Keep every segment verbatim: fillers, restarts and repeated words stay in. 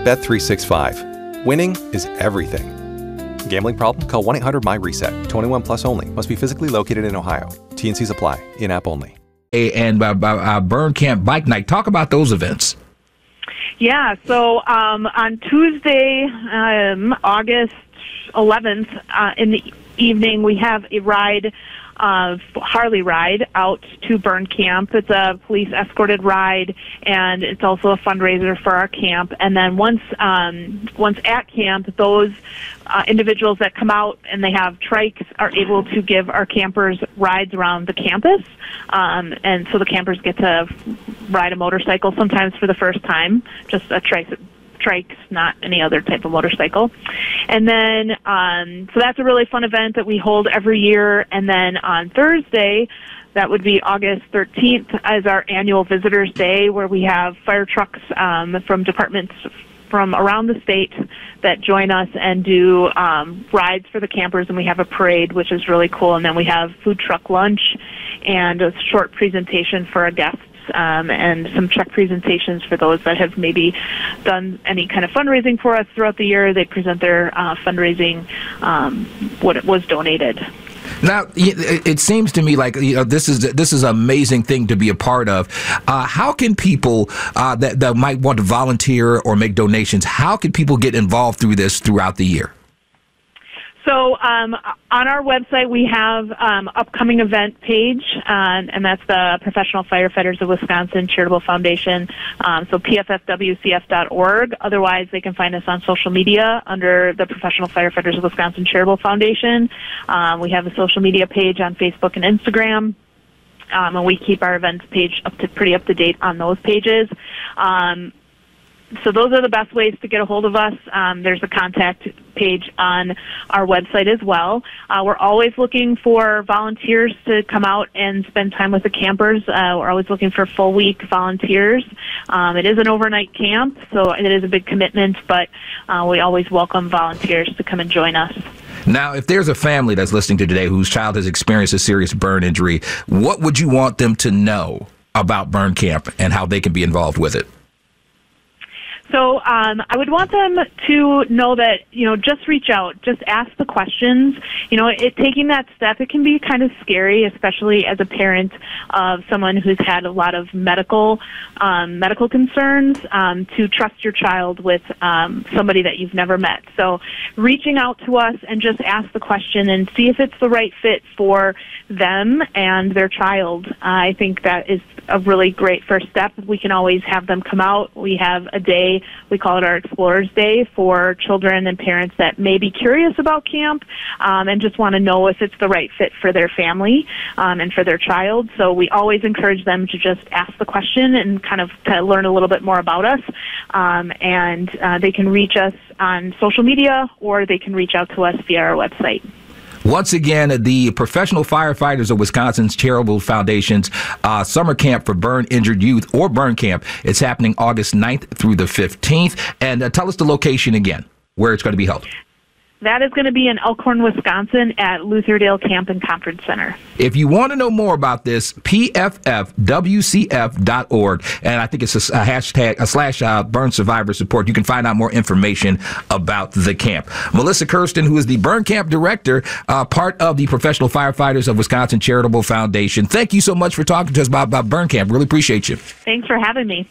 Bet three sixty-five. Winning is everything. Gambling problem? Call one eight hundred my reset. twenty-one plus only. Must be physically located in Ohio. T N Cs apply. In-app only. And uh, uh, Burn Camp Bike Night. Talk about those events. Yeah, so um, on Tuesday, um, August eleventh, uh, in the evening, we have a ride, uh, Harley ride out to Burn Camp. It's a police-escorted ride, and it's also a fundraiser for our camp. And then once um, once at camp, those uh, individuals that come out and they have trikes are able to give our campers rides around the campus. Um, and so the campers get to ride a motorcycle sometimes for the first time, just a trike, trikes, not any other type of motorcycle. And then, um, so that's a really fun event that we hold every year. And then on Thursday, that would be August thirteenth, as our annual Visitors Day, where we have fire trucks um, from departments from around the state that join us and do um, rides for the campers, and we have a parade, which is really cool. And then we have food truck lunch and a short presentation for our guests, um, and some check presentations for those that have maybe done any kind of fundraising for us throughout the year. They present their uh, fundraising, um, what it was donated. Now, it seems to me like, you know, this is this is an amazing thing to be a part of. Uh, how can people uh, that, that might want to volunteer or make donations, how can people get involved through this throughout the year? So um, on our website, we have um, upcoming event page, uh, and that's the Professional Firefighters of Wisconsin Charitable Foundation, um, so P F F W C F dot org. Otherwise, they can find us on social media under the Professional Firefighters of Wisconsin Charitable Foundation. Um, we have a social media page on Facebook and Instagram. Um, and we keep our events page up to pretty up to date on those pages. Um, So those are the best ways to get a hold of us. Um, there's a contact page on our website as well. Uh, we're always looking for volunteers to come out and spend time with the campers. Uh, we're always looking for full week volunteers. Um, it is an overnight camp, so it is a big commitment, but uh, we always welcome volunteers to come and join us. Now, if there's a family that's listening to today whose child has experienced a serious burn injury, what would you want them to know about Burn Camp and how they can be involved with it? So um, I would want them to know that, you know, just reach out, just ask the questions. You know, it, taking that step, it can be kind of scary, especially as a parent of someone who's had a lot of medical um, medical concerns, um, to trust your child with um, somebody that you've never met. So reaching out to us and just ask the question and see if it's the right fit for them and their child. Uh, I think that is a really great first step. We can always have them come out. We have a day, we call it our Explorers Day, for children and parents that may be curious about camp um, and just want to know if it's the right fit for their family um, and for their child. So we always encourage them to just ask the question and kind of to learn a little bit more about us. Um, and uh, they can reach us on social media, or they can reach out to us via our website. Once again, the Professional Firefighters of Wisconsin's Charitable Foundation's uh, summer camp for burn injured youth, or Burn Camp. It's happening August ninth through the fifteenth. And uh, tell us the location again, where it's going to be held. That is going to be in Elkhorn, Wisconsin at Lutherdale Camp and Conference Center. If you want to know more about this, P F F W C F dot org, and I think it's a, a hashtag, a slash uh, burn survivor support. You can find out more information about the camp. Melissa Kirsten, who is the Burn Camp Director, uh, part of the Professional Firefighters of Wisconsin Charitable Foundation. Thank you so much for talking to us about, about Burn Camp. Really appreciate you. Thanks for having me.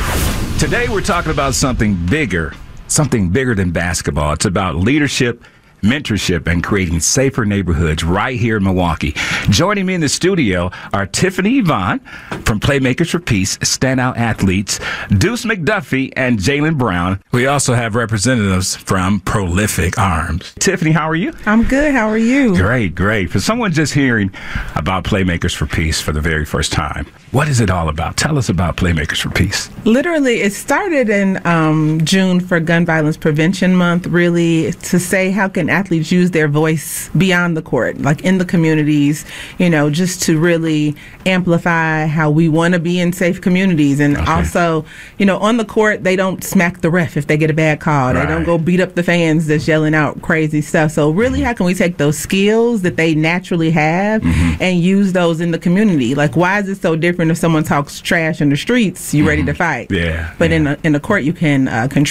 Today we're talking about something bigger. Something bigger than basketball. It's about leadership, mentorship, and creating safer neighborhoods right here in Milwaukee. Joining me in the studio are Tiffany Yvonne from Playmakers for Peace, standout athletes, Deuce McDuffie, and Jalen Brown. We also have representatives from Prolific Arms. Tiffany, how are you? I'm good. How are you? Great, great. For someone just hearing about Playmakers for Peace for the very first time, what is it all about? Tell us about Playmakers for Peace. Literally, it started in um, June for Gun Violence Prevention Month, really to say how can athletes use their voice beyond the court, like in the communities, you know, just to really amplify how we want to be in safe communities. And okay. also, you know, on the court, they don't smack the ref if they get a bad call. Right. They don't go beat up the fans that's yelling out crazy stuff. So really, mm-hmm. how can we take those skills that they naturally have mm-hmm. and use those in the community? Like, why is it so different if someone talks trash in the streets, you mm-hmm. ready to fight? Yeah. But yeah. in, a, in the court, you can uh, control